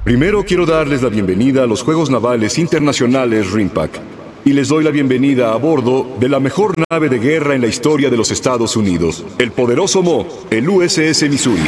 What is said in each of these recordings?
Primero quiero darles la bienvenida a los Juegos Navales Internacionales RIMPAC y les doy la bienvenida a bordo de la mejor nave de guerra en la historia de los Estados Unidos, el poderoso Mo, el USS Missouri.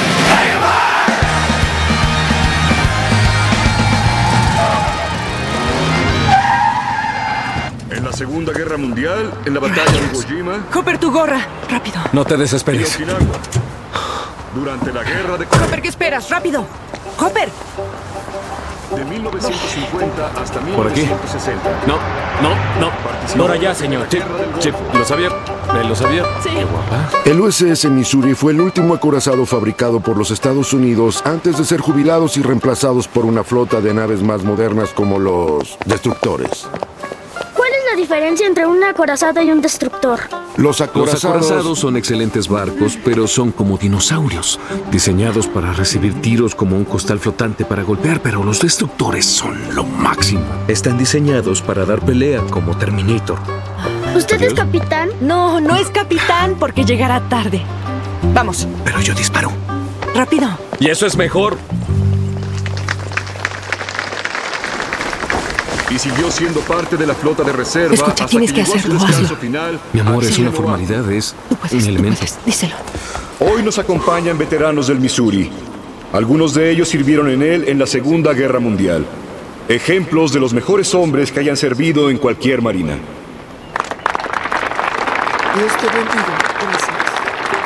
En la Segunda Guerra Mundial, en la batalla de Iwo Jima, Hopper, tu gorra. Rápido. No te en desesperes. Okinawa, durante la Guerra de Hopper, ¿qué esperas? Rápido. Hopper. de 1950 hasta ¿Por aquí? 1960. No. Por allá, señor. Chip, ¿lo sabía? ¿Él lo sabía? Sí. Qué guapa. El USS Missouri fue el último acorazado fabricado por los Estados Unidos antes de ser jubilados y reemplazados por una flota de naves más modernas como los destructores. ¿Cuál es la diferencia entre un acorazado y un destructor? Los Los acorazados... acorazados son excelentes barcos, pero son como dinosaurios, diseñados para recibir tiros como un costal flotante para golpear, pero los destructores son lo máximo. Están diseñados para dar pelea como Terminator. ¿Usted es capitán? No, no es capitán porque llegará tarde. Vamos. Pero yo disparo. Rápido. Y eso es mejor. Y siguió siendo parte de la flota de reserva Escucha, hasta tienes que llegó a su hacerlo, descanso hazlo. final. Mi amor, es Aquí una en Oahu. formalidad, es Tú puedes, un tú elemento. puedes. Díselo. Hoy nos acompañan veteranos del Missouri. Algunos de ellos sirvieron en él en la Segunda Guerra Mundial. Ejemplos de los mejores hombres que hayan servido en cualquier marina. Dios te bendiga.